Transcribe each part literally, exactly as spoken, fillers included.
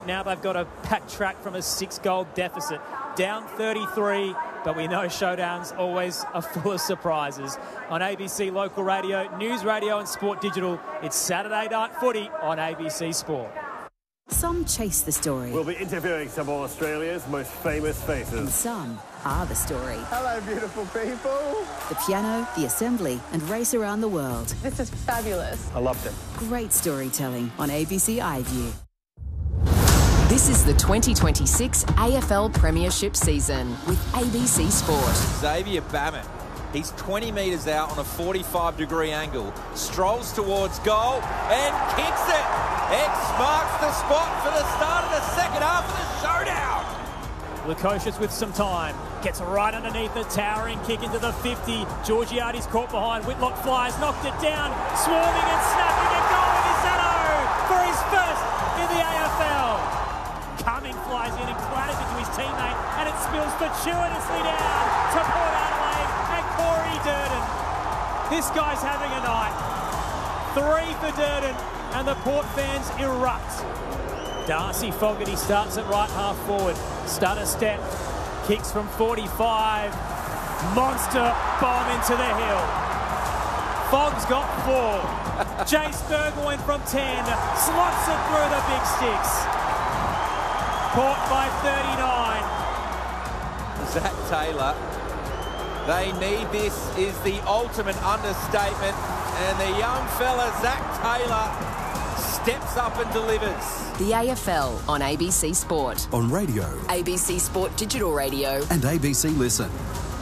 Now they've got to backtrack from a six-goal deficit. Down thirty-three, but we know Showdowns always are full of surprises. On A B C Local Radio, News Radio and Sport Digital, it's Saturday Night Footy on A B C Sport. Some chase the story. We'll be interviewing some of Australia's most famous faces. And some are the story. Hello, beautiful people. The piano, the assembly, and race around the world. This is fabulous. I loved it. Great storytelling on A B C iView. This is the twenty twenty-six A F L Premiership season with A B C Sport. Xavier Bammett, he's twenty metres out on a forty-five degree angle, strolls towards goal and kicks it. X marks the spot for the start of the second half of the showdown. Lukosius with some time, gets right underneath the towering kick into the fifty. Georgiades caught behind, Whitlock flies, knocked it down, swarming and snapping a goal with Izzetto for his first in the A F L. Cumming flies in and clatters into his teammate, and it spills fortuitously down to Port Adelaide and Corey Durden. This guy's having a night. Three for Durden, and the Port fans erupt. Darcy Fogarty starts at right half forward. Stutter step, kicks from forty-five. Monster bomb into the hill. Fogg's got four. Jace Burgoyne from ten slots it through the big sticks. Port by thirty-nine. Zach Taylor, they need this is the ultimate understatement, and the young fella Zach Taylor steps up and delivers. The A F L on A B C Sport. On radio. A B C Sport Digital Radio. And A B C Listen.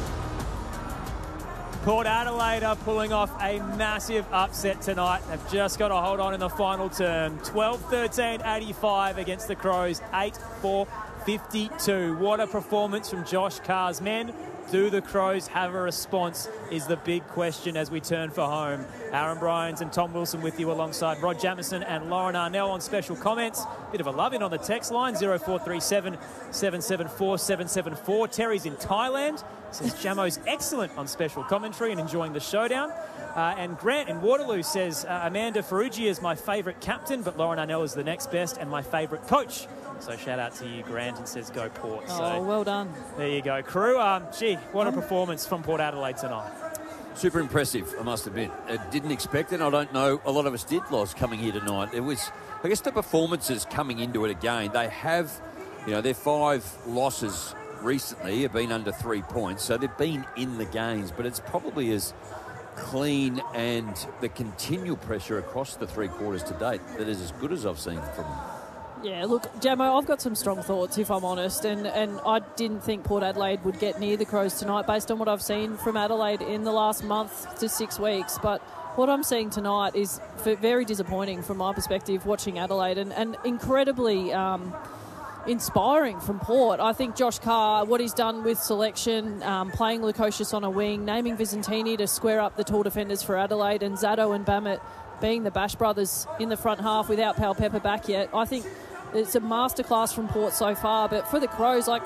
Port Adelaide are pulling off a massive upset tonight. They've just got to hold on in the final term. twelve thirteen eighty-five against the Crows. eight four fifty-two. What a performance from Josh Carr's men. Do the Crows have a response is the big question as we turn for home. Aaron Bryans and Tom Wilson with you alongside Rod Jamieson and Lauren Arnell on special comments. Bit of a love-in on the text line, zero four three seven, seven seven four, seven seven four. Terry's in Thailand. Says Jamo's excellent on special commentary and enjoying the showdown. Uh, and Grant in Waterloo says uh, Amanda Ferrugia is my favourite captain, but Lauren Arnell is the next best and my favourite coach. So shout out to you, Grant, and says go Port. Oh, so, well done. There you go. Crew, um, gee, what a performance from Port Adelaide tonight. Super impressive, I must admit. I didn't expect it. I don't know. A lot of us did, Loz, coming here tonight. It was, I guess, the performances coming into it again. They have, you know, their five losses recently have been under three points, so they've been in the games, but it's probably as clean and the continual pressure across the three quarters to date that is as good as I've seen from them. Yeah, look, Jamo, I've got some strong thoughts, if I'm honest, and, and I didn't think Port Adelaide would get near the Crows tonight based on what I've seen from Adelaide in the last month to six weeks. But what I'm seeing tonight is very disappointing from my perspective, watching Adelaide, and, and incredibly um, inspiring from Port. I think Josh Carr, what he's done with selection, um, playing Lukosius on a wing, naming Visentini to square up the tall defenders for Adelaide, and Zatto and Bammett being the Bash brothers in the front half without Pal Pepper back yet. I think it's a masterclass from Port so far, but for the Crows, like,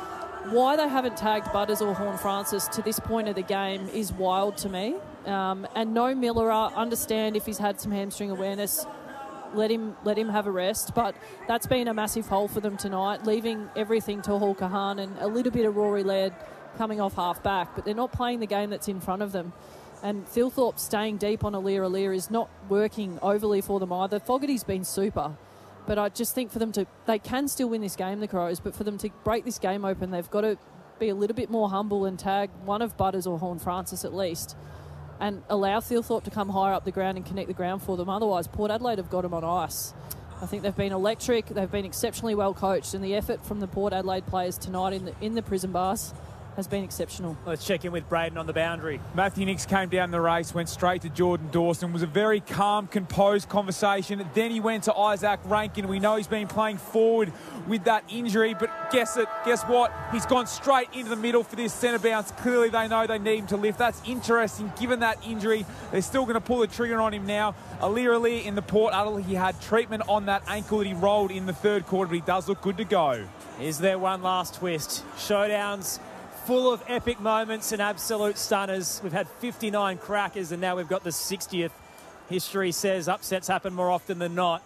why they haven't tagged Butters or Horne-Francis to this point of the game is wild to me. Um, and no Miller, understand if he's had some hamstring awareness, let him let him have a rest. But that's been a massive hole for them tonight, leaving everything to Hall Kahan and a little bit of Rory Laird coming off half back. But they're not playing the game that's in front of them. And Thilthorpe staying deep on Alir Alir is not working overly for them either. Fogarty's been super. But I just think for them to, they can still win this game, the Crows, but for them to break this game open, they've got to be a little bit more humble and tag one of Butters or Horne-Francis at least, and allow Thilthorpe to come higher up the ground and connect the ground for them. Otherwise, Port Adelaide have got them on ice. I think they've been electric, they've been exceptionally well coached, and the effort from the Port Adelaide players tonight in the, in the prison bars has been exceptional. Let's check in with Braden on the boundary. Matthew Nicks came down the race, went straight to Jordan Dawson. It was a very calm, composed conversation. Then he went to Isaac Rankin. We know he's been playing forward with that injury, but guess it, guess what? He's gone straight into the middle for this centre bounce. Clearly they know they need him to lift. That's interesting, given that injury. They're still going to pull the trigger on him now. Alir Alir in the Port Adelaide, he had treatment on that ankle that he rolled in the third quarter, but he does look good to go. Is there one last twist? Showdowns full of epic moments and absolute stunners. We've had fifty-nine crackers and now we've got the sixtieth. History says upsets happen more often than not.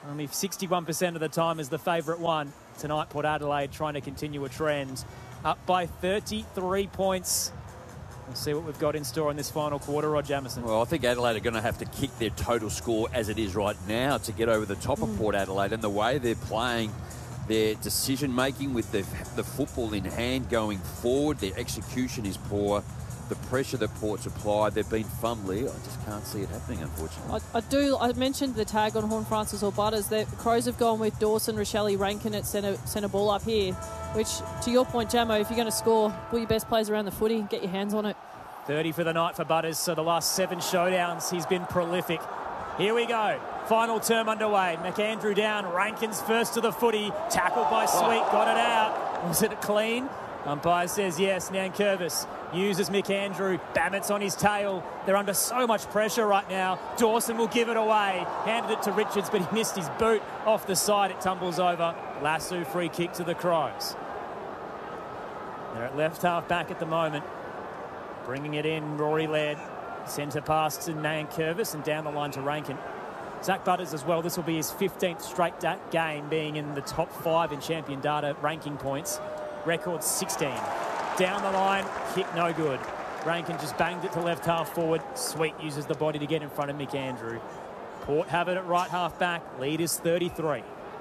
Only sixty-one percent of the time is the favourite one. Tonight, Port Adelaide trying to continue a trend. Up by thirty-three points. We'll see what we've got in store in this final quarter, Rod Jamieson. Well, I think Adelaide are going to have to kick their total score as it is right now to get over the top of Port Adelaide. And the way they're playing, their decision-making with the, the football in hand going forward, their execution is poor. The pressure that Port's applied, they've been fumbly. I just can't see it happening, unfortunately. I, I do. I mentioned the tag on Horne-Francis or Butters. The Crows have gone with Dawson, Rochelle, Rankin at centre centre ball up here, which, to your point, Jamo, if you're going to score, pull your best players around the footy, get your hands on it. thirty for the night for Butters, so the last seven showdowns, he's been prolific. Here we go. Final term underway. McAndrew down. Rankin's first to the footy. Tackled by Sweet. Got it out. Was it clean? Umpire says yes. Nankervis uses McAndrew. Babbitt's on his tail. They're under so much pressure right now. Dawson will give it away. Handed it to Richards, but he missed his boot off the side. It tumbles over. Lasso free kick to the Crows. They're at left half back at the moment. Bringing it in, Rory Laird. Centre pass to Nankervis and down the line to Rankin. Zach Butters as well. This will be his fifteenth straight da- game being in the top five in champion data ranking points. Record sixteen. Down the line, kick no good. Rankin just banged it to left half forward. Sweet uses the body to get in front of McAndrew. Port have it at right half back. Lead is thirty-three.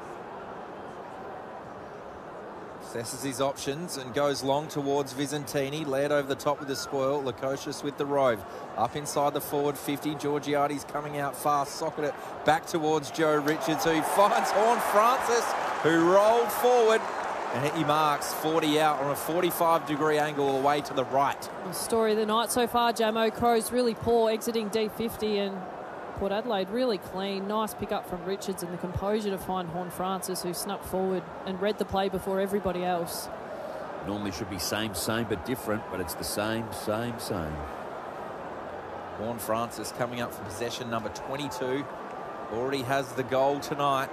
Assesses his options and goes long towards Visentini. Led over the top with the spoil. Lukosius with the rove. Up inside the forward fifty. Georgiades coming out fast. Socket it back towards Joe Richards, who finds Horne-Francis, who rolled forward. And he marks forty out on a forty-five degree angle away to the right. The story of the night so far, Jamo. Crows really poor, exiting D fifty, and Port Adelaide really clean. Nice pick up from Richards and the composure to find Horne-Francis, who snuck forward and read the play before everybody else. Normally should be same, same, but different, but it's the same, same, same. Horne-Francis coming up for possession number twenty-two. Already has the goal tonight.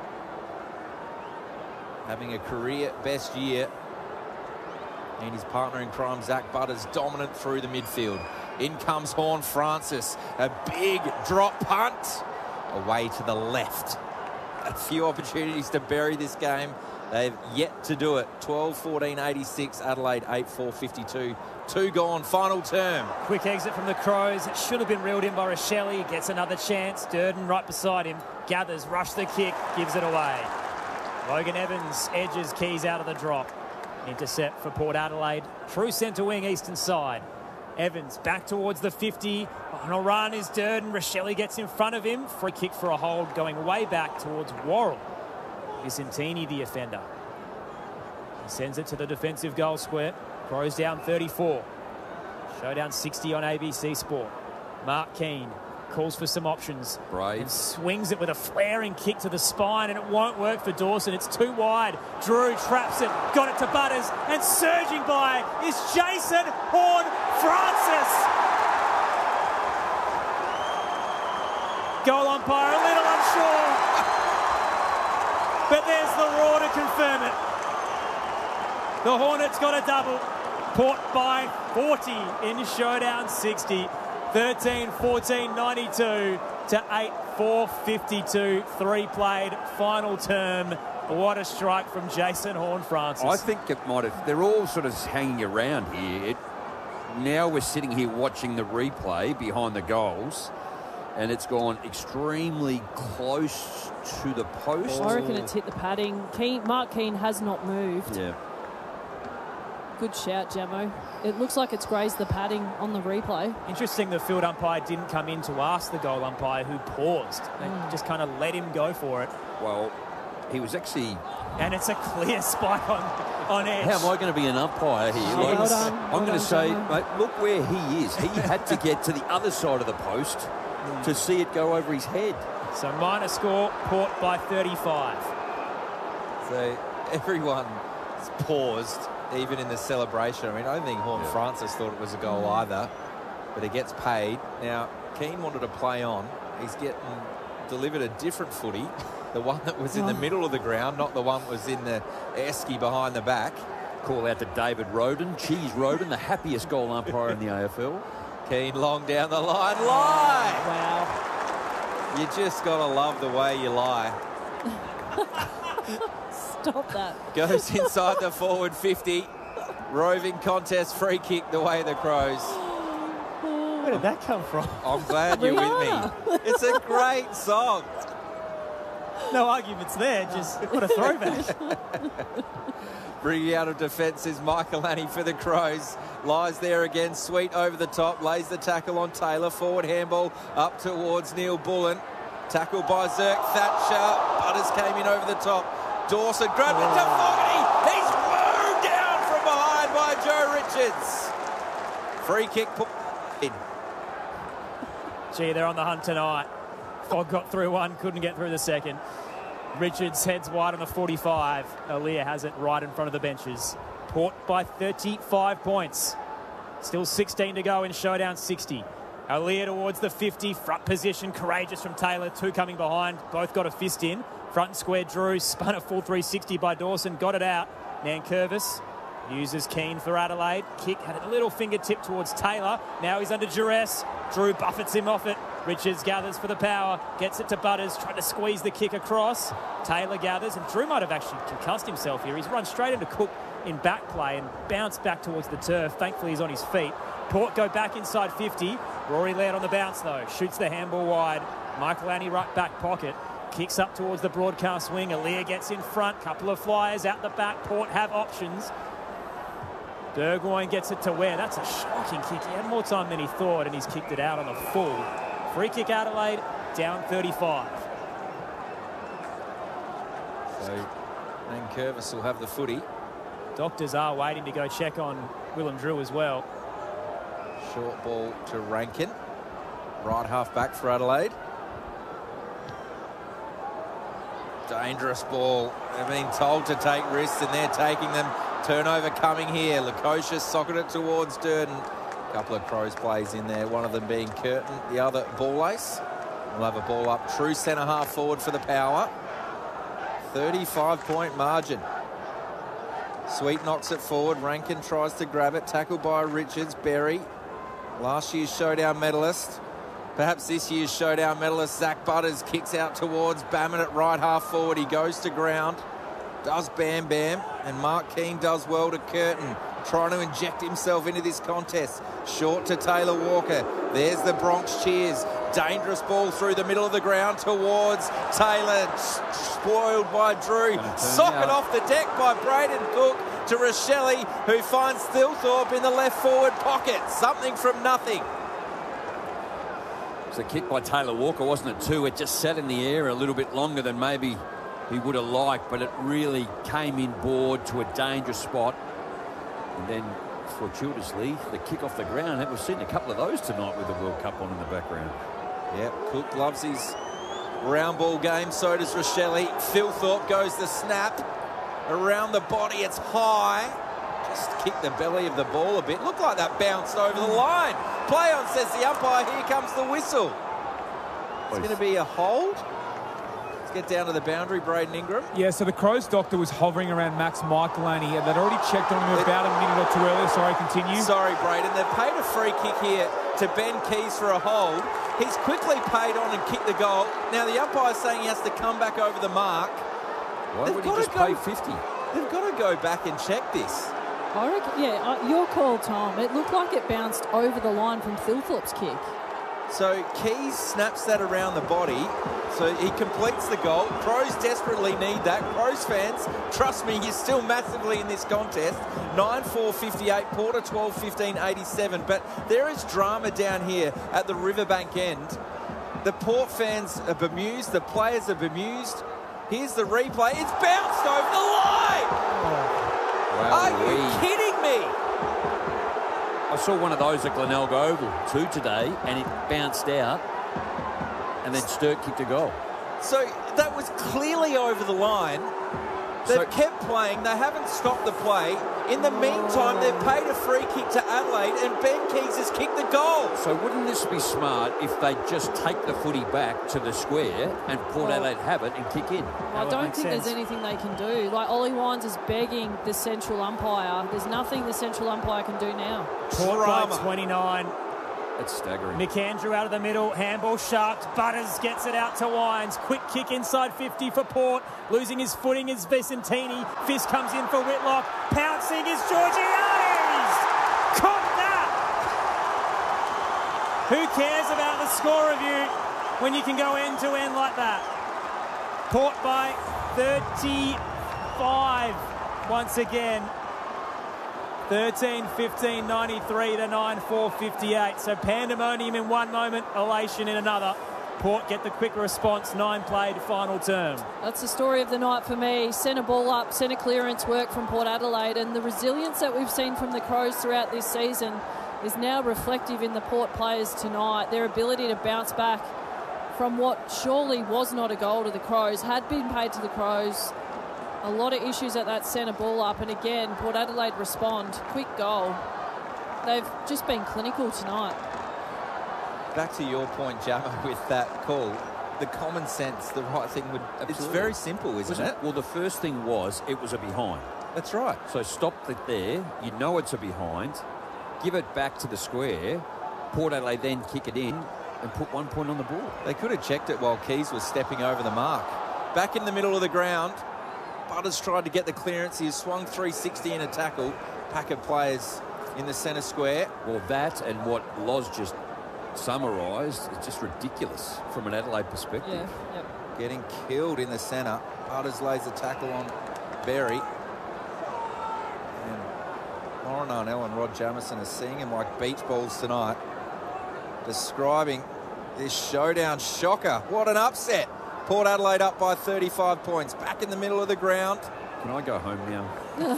Having a career best year. And his partner in crime, Zach Butters, dominant through the midfield. In comes Horne-Francis. A big drop punt. Away to the left. A few opportunities to bury this game. They've yet to do it. twelve fourteen eighty-six, Adelaide eight four fifty-two. Two gone, final term. Quick exit from the Crows. It should have been reeled in by Rochelle. Gets another chance. Durden right beside him. Gathers, rush the kick, gives it away. Logan Evans edges Keys out of the drop. Intercept for Port Adelaide. True centre wing, eastern side. Evans back towards the fifty. On a run is Durden. Rochelle gets in front of him. Free kick for a hold going way back towards Worrell. Visentini, the offender. He sends it to the defensive goal square. Crows down thirty-four. Showdown sixty on A B C Sport. Mark Keane calls for some options. Brave. And swings it with a flaring kick to the spine, and it won't work for Dawson. It's too wide. Drew traps it, got it to Butters, and surging by is Jason Horne-Francis. Goal umpire a little unsure, but there's the roar to confirm it. The Hornets got a double. Port by forty in showdown sixty. thirteen fourteen ninety-two to eight four fifty-two. Three played, final term. What a strike from Jason Horne-Francis. I think it might have. They're all sort of hanging around here. It, now we're sitting here watching the replay behind the goals, and it's gone extremely close to the post. I reckon it's hit the padding. Keane, Mark Keane has not moved. Yeah. Good shout, Jamo. It looks like it's grazed the padding on the replay. Interesting the field umpire didn't come in to ask the goal umpire, who paused and Mm. just kind of let him go for it. Well, he was actually... And it's a clear spike on, on edge. How am I going to be an umpire here? Oh, well Like, done. I'm Well going done, to say, Jamo. mate, look where he is. He had to get to the other side of the post to see it go over his head. So minor score, Port by thirty-five. So everyone paused, even in the celebration. I mean, I don't think Horne-Francis thought it was a goal either, but he gets paid. Now, Keane wanted to play on. He's getting delivered a different footy, the one that was in the middle of the ground, not the one that was in the esky behind the back. Call out to David Roden, Cheese Roden, the happiest goal umpire in the A F L. Keane long down the line. Lie! Wow. You just got to love the way you lie. Stop that. Goes inside the forward fifty. Roving contest, free kick the way of the Crows. Where did that come from? I'm glad you're with me. It's a great song. No arguments there, just what a throwback. Bringing out of defence is Michael Annie for the Crows. Lies there again, Sweet over the top, lays the tackle on Taylor. Forward handball up towards Neil Bullen. Tackled by Zirk Thatcher. Butters came in over the top. Dawson grabbed it to Fogarty. He's moved down from behind by Joe Richards. Free kick put in. Gee, they're on the hunt tonight. Fogg got through one, couldn't get through the second. Richards heads wide on the forty-five. Aaliyah has it right in front of the benches. Port by thirty-five points. Still sixteen to go in showdown sixty. Aaliyah towards the fifty. Front position, courageous from Taylor. Two coming behind. Both got a fist in. Front and square Drew. Spun a full three sixty by Dawson. Got it out. Nankervis uses Keane for Adelaide. Kick had a little fingertip towards Taylor. Now he's under duress. Drew buffets him off it. Richards gathers for the power. Gets it to Butters. Trying to squeeze the kick across. Taylor gathers. And Drew might have actually concussed himself here. He's run straight into Cook in back play and bounced back towards the turf. Thankfully, he's on his feet. Port go back inside fifty. Rory Laird on the bounce, though. Shoots the handball wide. Michael Annie right back pocket. Kicks up towards the broadcast wing. Aaliyah gets in front. Couple of flyers out the back. Port have options. Burgoyne gets it to Ware. That's a shocking kick. He had more time than he thought, and he's kicked it out on the full. Free kick Adelaide, down thirty-five. So, Nankervis will have the footy. Doctors are waiting to go check on Willem Drew as well. Short ball to Rankin. Right half back for Adelaide. Dangerous ball. They've been told to take risks and they're taking them. Turnover coming here. Lukosius socketed it towards Durden. A couple of Crows plays in there. One of them being Curtin, the other Ball Ace. We'll have a ball up. True centre half forward for the Power. thirty-five point margin. Sweet knocks it forward. Rankin tries to grab it. Tackled by Richards. Berry, last year's showdown medalist. Perhaps this year's showdown medalist. Zach Butters kicks out towards Bammett at right half forward. He goes to ground. Does Bam Bam. And Mark Keane does well to Curtin. Trying to inject himself into this contest. Short to Taylor Walker. There's the Bronx cheers. Dangerous ball through the middle of the ground towards Taylor. Spoiled by Drew. Socket off the deck by Braden Cook to Rochelle, who finds Thilthorpe in the left forward pocket. Something from nothing. It was a kick by Taylor Walker, wasn't it, too? It just sat in the air a little bit longer than maybe he would have liked, but it really came in board to a dangerous spot. And then, fortuitously, the kick off the ground. And we've seen a couple of those tonight with the World Cup on in the background. Yep, Cook loves his round ball game. So does Rochelle. Thilthorpe goes the snap. Around the body, it's high. Just kicked the belly of the ball a bit. Looked like that bounced over the line. Play on, says the umpire. Here comes the whistle. It's going to be a hold. Get down to the boundary, Braden Ingram. Yeah, so the Crows doctor was hovering around Max Michaelani. They'd already checked on him about a minute or two earlier. Sorry, continue. Sorry, Braden. They've paid a free kick here to Ben Keys for a hold. He's quickly paid on and kicked the goal. Now the umpire's saying he has to come back over the mark. Why They've would he got just to go, pay fifty? They've got to go back and check this. I reckon, yeah, uh, your call, Tom. It looked like it bounced over the line from Thilthorpe's kick. So Keys snaps that around the body. So he completes the goal. Crows desperately need that. Crows fans, trust me, you're still massively in this contest. nine four fifty-eight, Porter twelve fifteen eighty-seven. But there is drama down here at the Riverbank end. The Port fans are bemused. The players are bemused. Here's the replay. It's bounced over the line. Oh. Are you kidding me? I saw one of those at Glenelg Oval too today, and it bounced out, and then Sturt kicked a goal. So that was clearly over the line. They've so, kept playing. They haven't stopped the play. In the meantime, they've paid a free kick to Adelaide, and Ben Keys has kicked the goal. So wouldn't this be smart if they just take the footy back to the square and Port well, Adelaide have it and kick in? I don't think sense. there's anything they can do. Like, Ollie Wines is begging the central umpire. There's nothing the central umpire can do now. Port by twenty-nine. That's staggering. McAndrew out of the middle, handball sharked. Butters gets it out to Wines. Quick kick inside fifty for Port. Losing his footing is Vicentini. Fist comes in for Whitlock. Pouncing is Georgiades. Caught that. Who cares about the score review when you can go end to end like that? Port by thirty-five once again. thirteen fifteen ninety-three to nine four fifty-eight. So pandemonium in one moment, elation in another. Port get the quick response, nine played, final term. That's the story of the night for me. Centre ball up, centre clearance work from Port Adelaide, and the resilience that we've seen from the Crows throughout this season is now reflective in the Port players tonight. Their ability to bounce back from what surely was not a goal to the Crows, had been paid to the Crows. A lot of issues at that centre ball up, and again, Port Adelaide respond. Quick goal. They've just been clinical tonight. Back to your point, Jammer, with that call, the common sense, the right thing would... Absolutely. It's very simple, isn't Wasn't it? it? Well, the first thing was it was a behind. That's right. So stop it there. You know it's a behind. Give it back to the square. Port Adelaide then kick it in and put one point on the board. They could have checked it while Keys was stepping over the mark. Back in the middle of the ground, Butters tried to get the clearance. He swung three sixty in a tackle. Pack of players in the centre square. Well, that and what Loz just summarised, it's just ridiculous from an Adelaide perspective. Yeah, yep. Getting killed in the centre. Butters lays a tackle on Berry. And Lauren Arnell and Rod Jamieson are seeing him like beach balls tonight. Describing this showdown shocker. What an upset. Port Adelaide up by thirty-five points. Back in the middle of the ground. Can I go home now?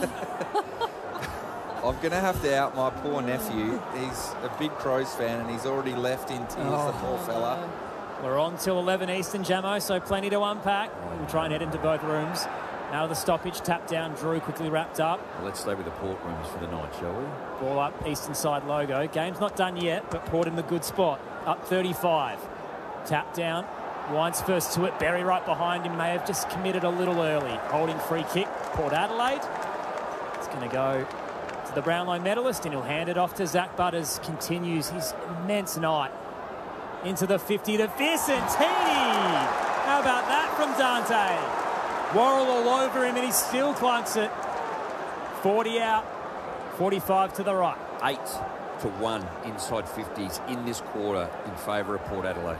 I'm going to have to out my poor nephew. He's a big Crows fan and he's already left in tears, oh, the poor fella. We're on till eleven Eastern, Jamo, so plenty to unpack. We'll try and head into both rooms. Now the stoppage, tap down, Drew quickly wrapped up. Well, let's stay with the Port rooms for the night, shall we? Ball up, Eastern side logo. Game's not done yet, but Port in the good spot. Up thirty-five. Tap down. Wines first to it. Berry right behind him. May have just committed a little early. Holding free kick. Port Adelaide. It's going to go to the Brownlow medalist, and he'll hand it off to Zach Butters. Continues his immense night. Into the fifty to Vicentini. How about that from Dante? Worrell all over him, and he still clunks it. forty out, forty-five to the right. Eight to one inside fifties in this quarter in favour of Port Adelaide.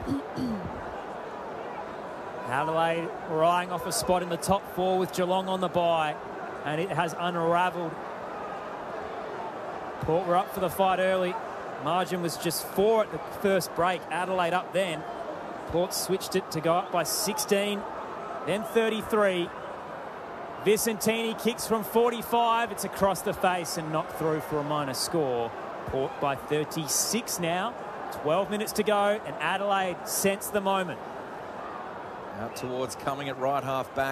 Adelaide relying off a spot in the top four with Geelong on the bye, and it has unravelled. Port were up for the fight early. Margin was just four at the first break. Adelaide up then. Port switched it to go up by sixteen, then thirty-three. Vicentini kicks from forty-five. It's across the face and knocked through for a minor score. Port by thirty-six now. twelve minutes to go, and Adelaide sense the moment. Out towards coming at right half back.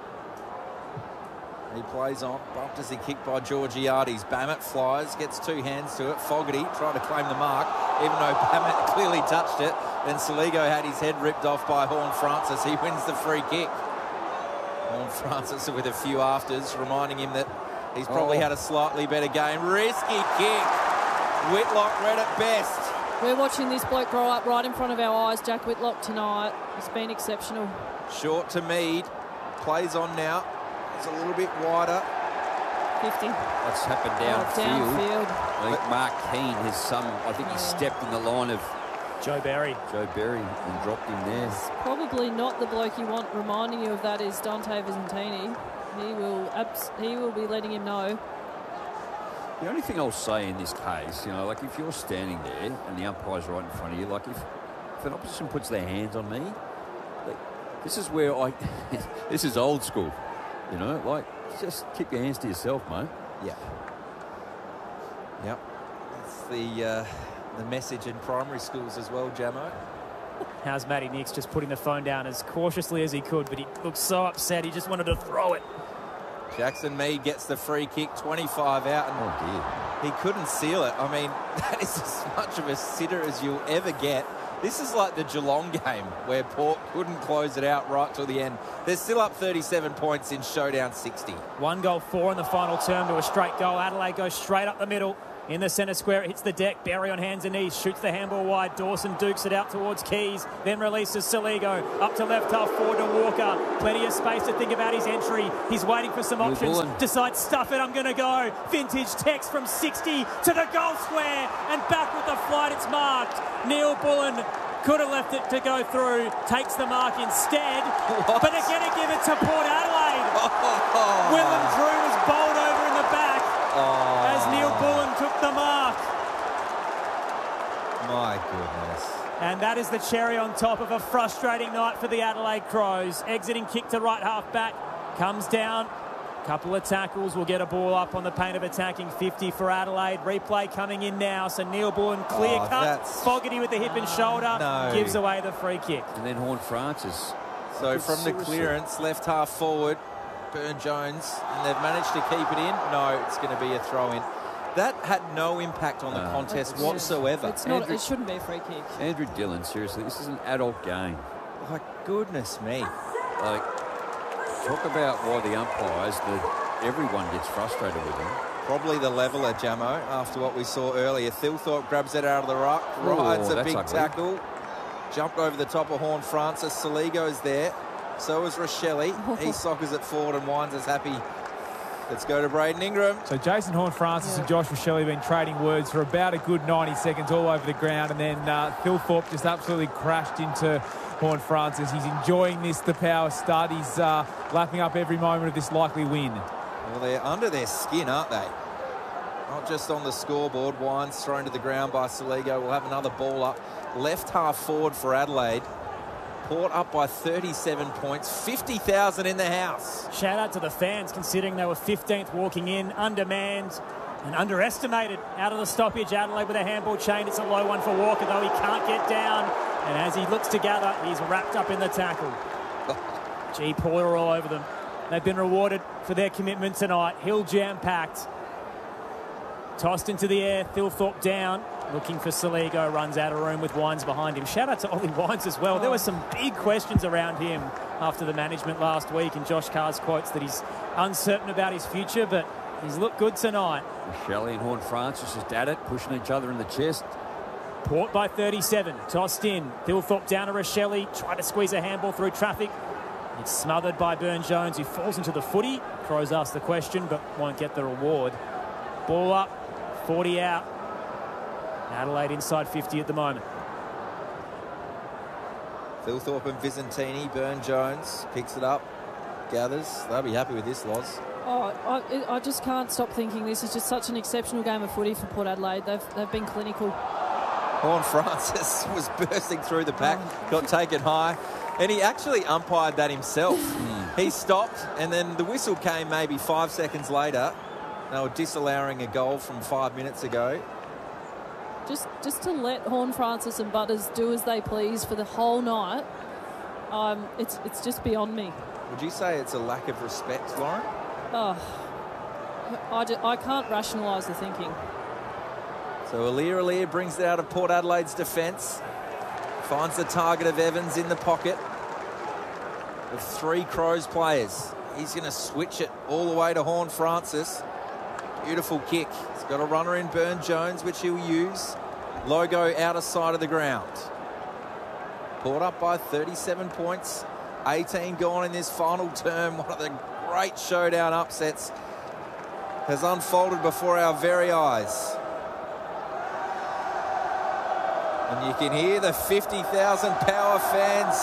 He plays on, bumped as he kicked by Georgiades. Bammett flies, gets two hands to it. Fogarty tried to claim the mark, even though Bammett clearly touched it. Then Saligo had his head ripped off by Horne-Francis. He wins the free kick. Horne-Francis with a few afters, reminding him that he's probably oh. had a slightly better game. Risky kick. Whitlock read it best. We're watching this bloke grow up right in front of our eyes, Jack Whitlock, tonight. He's been exceptional. Short to Mead. Plays on now. It's a little bit wider. fifty. That's happened downfield. Oh, downfield. I think Mark Keane, his son, I think yeah. he stepped in the line of Joe Berry. Joe Berry and dropped him there. It's probably not the bloke you want reminding you of that is Dante Vicentini. He will, abs he will be letting him know. The only thing I'll say in this case, you know, like if you're standing there and the umpire's right in front of you, like if, if an opposition puts their hands on me, like, this is where I, this is old school, you know, like just keep your hands to yourself, mate. Yeah. Yep. That's the, uh, the message in primary schools as well, Jamo. How's Matty Nix just putting the phone down as cautiously as he could, but he looked so upset he just wanted to throw it. Jackson Mead gets the free kick, twenty-five out, and oh dear, he couldn't seal it. I mean, that is as much of a sitter as you'll ever get. This is like the Geelong game where Port couldn't close it out right till the end. They're still up thirty-seven points in showdown sixty. One goal, four in the final term to a straight goal. Adelaide goes straight up the middle. In the centre square, it hits the deck. Berry on hands and knees, shoots the handball wide. Dawson dukes it out towards Keys, then releases Saligo up to left half forward to Walker. Plenty of space to think about his entry. He's waiting for some Neil options. Bullen. Decides, stuff it, I'm going to go. Vintage text from sixty to the goal square, and back with the flight. It's marked. Neil Bullen could have left it to go through. Takes the mark instead, What? but they're going to give it to Port Adelaide. Willem Drew was bowled over in the back. Oh. As Neil Bullen took the mark. My goodness. And that is the cherry on top of a frustrating night for the Adelaide Crows. Exiting kick to right half back. Comes down. Couple of tackles. Will get a ball up on the paint of attacking. fifty for Adelaide. Replay coming in now. So Neil Bullen, clear Oh, cut. that's- Fogarty with the hip and shoulder. No. Gives away the free kick. And then Horn Francis. So from the Seriously. clearance, left half forward, Burne-Jones, and they've managed to keep it in. No, it's going to be a throw-in. That had no impact on the No. contest It's- whatsoever. It's not. Andrew- It shouldn't be a free kick. Andrew Dillon, seriously, this is an adult game. Like, goodness me. Like, talk about why the umpires, the, everyone gets frustrated with them. Probably the leveller, Jamo, after what we saw earlier. Thilthorpe grabs it out of the ruck, Oh, rides a that's big ugly. tackle, jumped over the top of Horn Francis. Saligo's there. So is Rochelle. He soccers it forward and winds us happy. Let's go to Braden Ingram. So Jason Horne-Francis and Josh Rochelle have been trading words for about a good ninety seconds all over the ground, and then uh, Thilthorpe just absolutely crashed into Horne-Francis. He's enjoying this, the power stud. He's uh, lapping up every moment of this likely win. Well, they're under their skin, aren't they? Not just on the scoreboard. Wines thrown to the ground by Saligo. We'll have another ball up. Left half forward for Adelaide. Port up by thirty-seven points. fifty thousand in the house. Shout out to the fans, considering they were fifteenth walking in, undermanned and underestimated out of the stoppage. Adelaide with a handball chain. It's a low one for Walker, though he can't get down. And as he looks to gather, he's wrapped up in the tackle. Gee, Port are all over them. They've been rewarded for their commitment tonight. Hill jam-packed. Tossed into the air, Thilthorpe down. Looking for Saligo, runs out of room with Wines behind him. Shout out to Ollie Wines as well. There were some big questions around him after the management last week, and Josh Carr's quotes that he's uncertain about his future, but he's looked good tonight. Shelley and Horn Francis just at it, pushing each other in the chest. Port by thirty-seven, tossed in. Thilthorpe down to Rochelle, tried to squeeze a handball through traffic. It's smothered by Burne-Jones, who falls into the footy. Crows ask the question, but won't get the reward. Ball up, forty out. Adelaide inside fifty at the moment. Thilthorpe and Visentini. Burne-Jones picks it up, gathers. They'll be happy with this, Loz. Oh, I, I just can't stop thinking this is just such an exceptional game of footy for Port Adelaide. They've they've been clinical. Horn Francis was bursting through the pack, got taken high, and he actually umpired that himself. He stopped, and then the whistle came maybe five seconds later. They were disallowing a goal from five minutes ago. Just just to let Horn Francis and Butters do as they please for the whole night, um, it's it's just beyond me. Would you say it's a lack of respect, Lauren? Oh, I, ju- I can't rationalise the thinking. So Alir Alir brings it out of Port Adelaide's defence. Finds the target of Evans in the pocket. With three Crows players. He's going to switch it all the way to Horn Francis. Beautiful kick. He's got a runner in Burne-Jones, which he'll use. Logo outer side of the ground. Port up by thirty-seven points. eighteen gone in this final term. One of the great showdown upsets has unfolded before our very eyes. And you can hear the fifty thousand Power fans.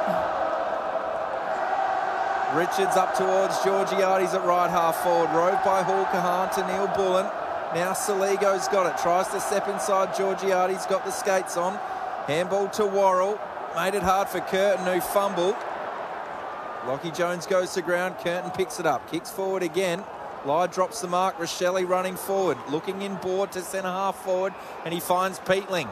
Richards up towards Georgiades at right half forward. Rove by Hall Kahan to Neil Bullen. Now Saligo's got it. Tries to step inside Georgiades. Got the skates on. Handball to Worrell. Made it hard for Curtin, who fumbled. Lockie Jones goes to ground. Curtin picks it up. Kicks forward again. Lyde drops the mark. Rochelle running forward. Looking in board to centre half forward. And he finds Peatling.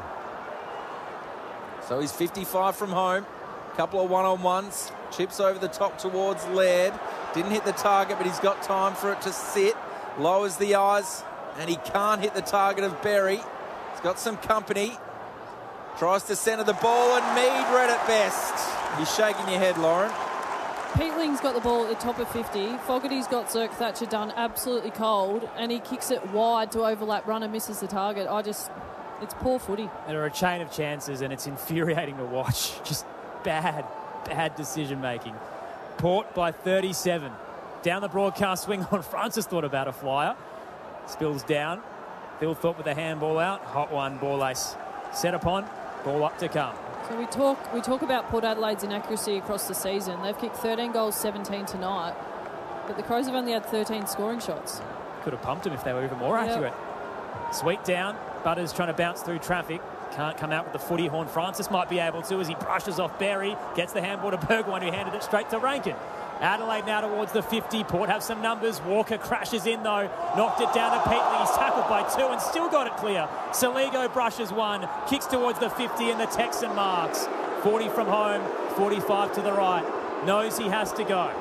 So he's fifty-five from home. Couple of one-on-ones. Chips over the top towards Laird. Didn't hit the target, but he's got time for it to sit. Lowers the eyes, and he can't hit the target of Berry. He's got some company. Tries to centre the ball, and Mead read it best. You're shaking your head, Lauren. Peatling's got the ball at the top of fifty. Fogarty's got Zerk Thatcher done absolutely cold, and he kicks it wide to overlap runner, misses the target. I just, it's poor footy. There are a chain of chances, and it's infuriating to watch. Just bad, bad decision making. Port by thirty-seven. Down the broadcast swing on Francis thought about a flyer. Spills down. Phil Thorpe with the handball out. Hot one, ball ace. Set upon, ball up to come. So we talk we talk about Port Adelaide's inaccuracy across the season. They've kicked thirteen goals, seventeen tonight, but the Crows have only had thirteen scoring shots. Could have pumped them if they were even more Yep. accurate. Sweet down. Butters trying to bounce through traffic. Can't come out with the footy. Horn Francis might be able to as he brushes off Berry. Gets the handball to Burgoyne, who handed it straight to Rankin. Adelaide now towards the fifty. Port have some numbers. Walker crashes in though. Knocked it down to Peatley. He's tackled by two and still got it clear. Saligo brushes one. Kicks towards the fifty and the Texan marks. forty from home. forty-five to the right. Knows he has to go.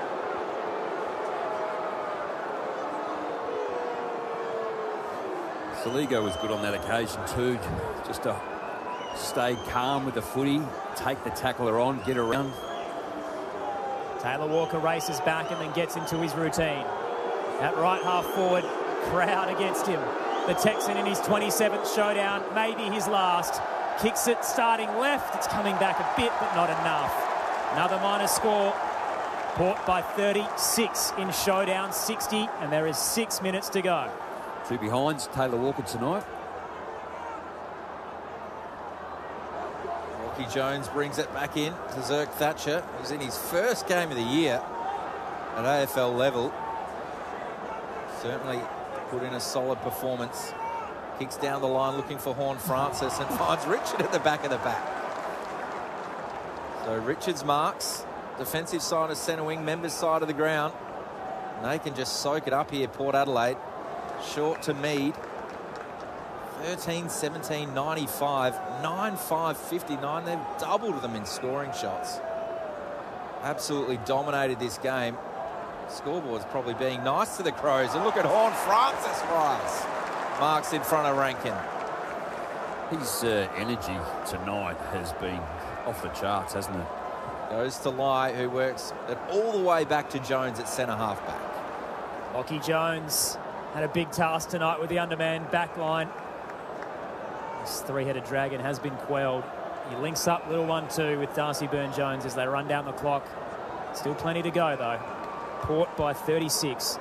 Saligo was good on that occasion too. Just to stay calm with the footy. Take the tackler on. Get around. Taylor Walker races back and then gets into his routine. At right half forward, crowd against him. The Texan in his twenty-seventh showdown, maybe his last. Kicks it starting left. It's coming back a bit, but not enough. Another minor score. Port by thirty-six in showdown sixty, and there is six minutes to go. Two behinds, Taylor Walker tonight. Rocky Jones brings it back in to Zerk Thatcher. He's in his first game of the year at A F L level. Certainly put in a solid performance. Kicks down the line looking for Horn Francis and finds Richard at the back of the back. So Richards marks. Defensive side of centre wing, members side of the ground. And they can just soak it up here, Port Adelaide. Short to Mead. thirteen seventeen ninety-five, nine five fifty-nine. They've doubled them in scoring shots. Absolutely dominated this game. Scoreboard's probably being nice to the Crows. And look at Horn Francis rise. Marks in front of Rankin. His uh, energy tonight has been off the charts, hasn't it? Goes to Lai, who works it all the way back to Jones at centre half back. Lockie Jones had a big task tonight with the undermanned back line. This three-headed dragon has been quelled. He links up little one two with Darcy Byrne-Jones as they run down the clock. Still plenty to go though. Port by thirty-six.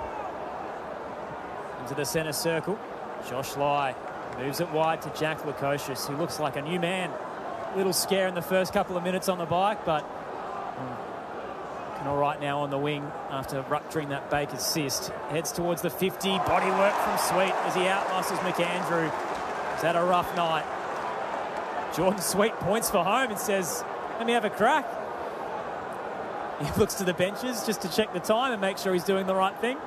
Into the centre circle. Josh Lai moves it wide to Jack Lukosius, who looks like a new man. Little scare in the first couple of minutes on the bike, but looking all right now on the wing after rupturing that Baker's cyst. Heads towards the fifty. Body work from Sweet as he outmuscles McAndrew. He's had a rough night. Jordan Sweet points for home and says, let me have a crack. He looks to the benches just to check the time and make sure he's doing the right thing.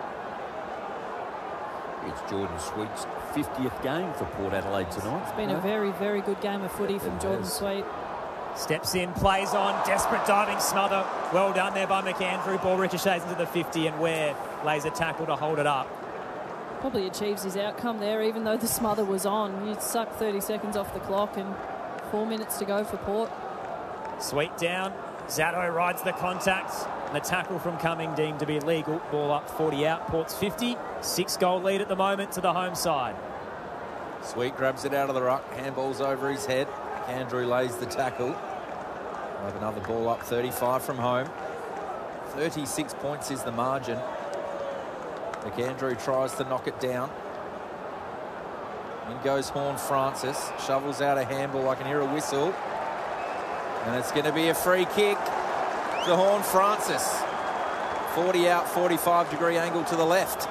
It's Jordan Sweet's fiftieth game for Port Adelaide tonight. It's been a very, very good game of footy from Jordan Sweet. Steps in, plays on, desperate diving smother. Well done there by McAndrew. Ball ricochets into the fifty and Ware lays a tackle to hold it up. Probably achieves his outcome there, even though the smother was on. You'd suck thirty seconds off the clock and four minutes to go for Port. Sweet down. Zatto rides the contact. And the tackle from Cumming deemed to be illegal. Ball up, forty out. Port's fifty. Six goal lead at the moment to the home side. Sweet grabs it out of the ruck. Handball's over his head. Andrew lays the tackle. We'll have another ball up, thirty-five from home. thirty-six points is the margin. McAndrew tries to knock it down. In goes Horn Francis. Shovels out a handball. I can hear a whistle. And it's going to be a free kick to Horn Francis. forty out, forty-five degree angle to the left.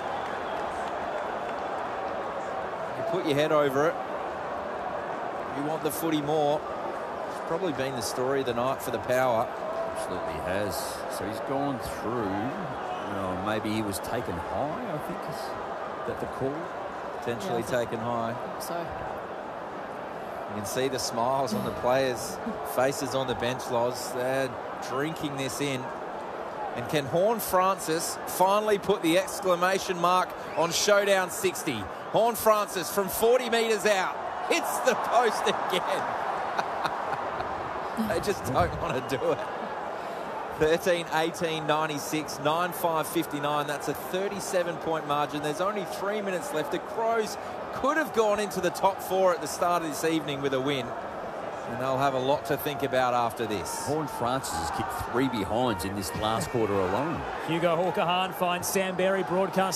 You put your head over it. You want the footy more. It's probably been the story of the night for the Power. Absolutely has. So he's gone through. You know, maybe he was taken high, I think. Is that the call? Potentially Yeah, taken high. So You can see the smiles on the players' faces on the bench, Loz. They're drinking this in. And can Horn Francis finally put the exclamation mark on Showdown sixty? Horn Francis from forty metres out. Hits the post again. They just don't want to do it. thirteen eighteen ninety-six, nine five fifty-nine. That's a thirty-seven point margin. There's only three minutes left. The Crows could have gone into the top four at the start of this evening with a win. And they'll have a lot to think about after this. Horn Francis has kicked three behinds in this last quarter alone. Hugo Hawker-Hahn finds Sam Berry broadcast.